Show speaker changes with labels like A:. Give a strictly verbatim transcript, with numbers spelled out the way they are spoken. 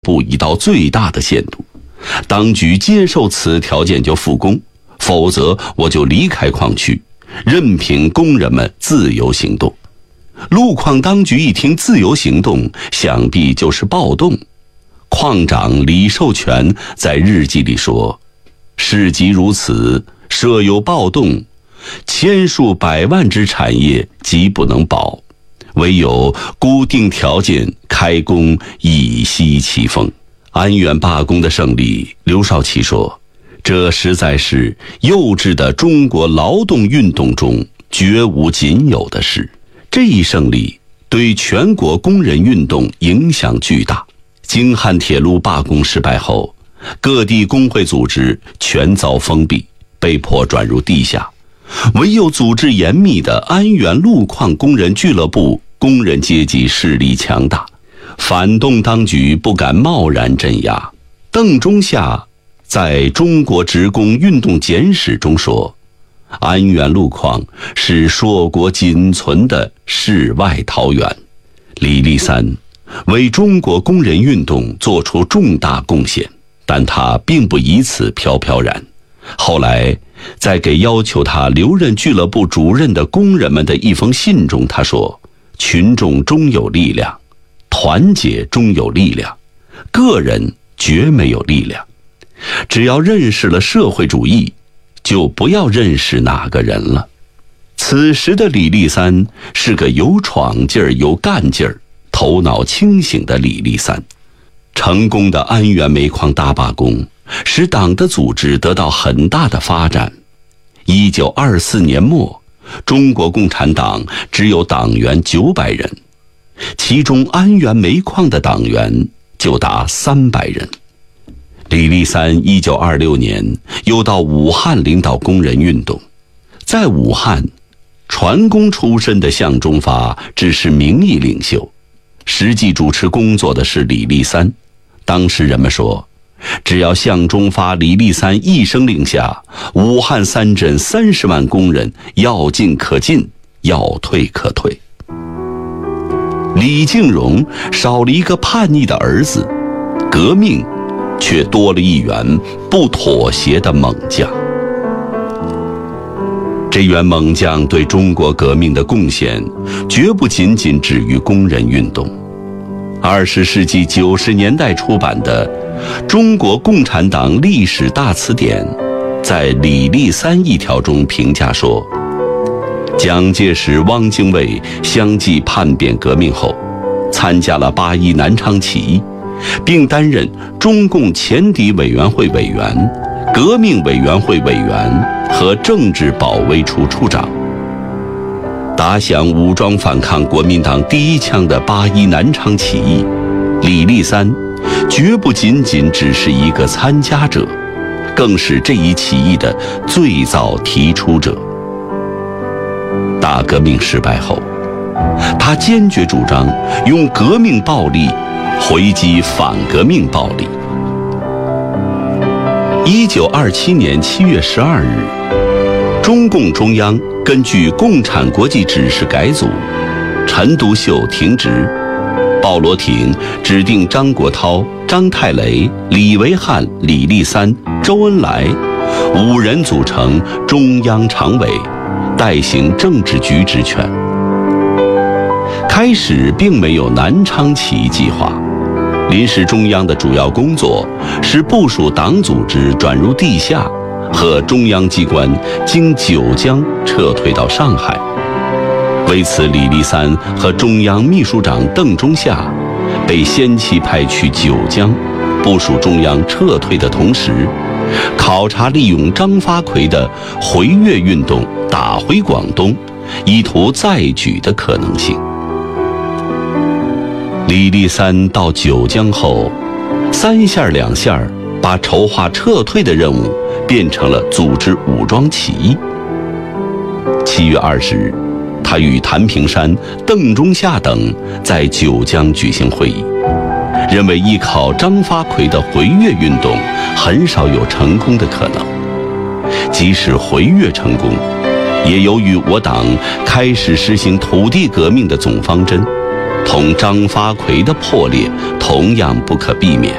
A: 部已到最大的限度，当局接受此条件就复工，否则我就离开矿区，任凭工人们自由行动。路矿当局一听自由行动，想必就是暴动。矿长李寿全在日记里说，事即如此，设有暴动，千数百万之产业即不能保，唯有固定条件开工以息其风。安源罢工的胜利，刘少奇说，这实在是幼稚的中国劳动运动中绝无仅有的事。这一胜利对全国工人运动影响巨大。京汉铁路罢工失败后，各地工会组织全遭封闭，被迫转入地下，唯有组织严密的安源路矿工人俱乐部工人阶级势力强大，反动当局不敢贸然镇压。邓中夏在中国职工运动简史中说，安源路矿是硕果仅存的世外桃源。李立三为中国工人运动做出重大贡献，但他并不以此飘飘然。后来在给要求他留任俱乐部主任的工人们的一封信中，他说，群众终有力量，团结终有力量，个人绝没有力量。只要认识了社会主义，就不要认识哪个人了。此时的李立三是个有闯劲儿、有干劲儿、头脑清醒的李立三。成功的安源煤矿大罢工使党的组织得到很大的发展。一九二四年末，中国共产党只有党员九百人，其中安源煤矿的党员就达三百人。李立三一九二六年又到武汉领导工人运动。在武汉，船工出身的向忠发只是名义领袖，实际主持工作的是李立三。当时人们说，只要向忠发、李立三一声令下，武汉三镇三十万工人要进可进，要退可退。李敬荣少了一个叛逆的儿子，革命却多了一员不妥协的猛将。这员猛将对中国革命的贡献绝不仅仅止于工人运动。二十世纪九十年代出版的《中国共产党历史大词典》在李立三一条中评价说，蒋介石、汪精卫相继叛变革命后，参加了八一南昌起义，并担任中共前敌委员会委员、革命委员会委员和政治保卫处处长。打响武装反抗国民党第一枪的八一南昌起义，李立三绝不仅仅只是一个参加者，更是这一起义的最早提出者。大革命失败后，他坚决主张用革命暴力回击反革命暴力。一九二七年七月十二日，中共中央根据共产国际指示改组，陈独秀停职，鲍罗廷指定张国焘、张太雷、李维汉、李立三、周恩来五人组成中央常委，代行政治局职权。开始并没有南昌起义计划，临时中央的主要工作是部署党组织转入地下和中央机关经九江撤退到上海。为此，李立三和中央秘书长邓中夏被先期派去九江，部署中央撤退的同时，考察利用张发奎的回粤运动打回广东，以图再举的可能性。李立三到九江后，三下两下把筹划撤退的任务变成了组织武装起义。七月二十日，他与谭平山、邓中夏等在九江举行会议，认为依靠张发奎的回粤运动很少有成功的可能。即使回粤成功，也由于我党开始实行土地革命的总方针，同张发奎的破裂同样不可避免。